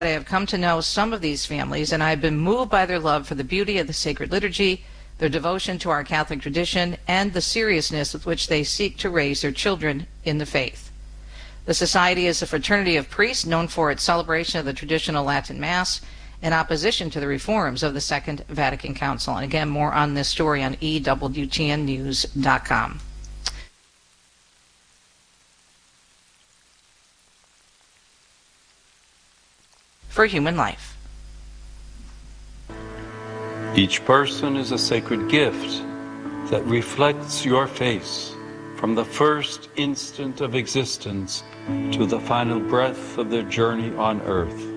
I have come to know some of these families, and I have been moved by their love for the beauty of the sacred liturgy, their devotion to our Catholic tradition, and the seriousness with which they seek to raise their children in the faith. The Society is a fraternity of priests known for its celebration of the traditional Latin Mass in opposition to the reforms of the Second Vatican Council. And again, more on this story on EWTNnews.com. For human life. Each person is a sacred gift that reflects your face from the first instant of existence to the final breath of their journey on earth.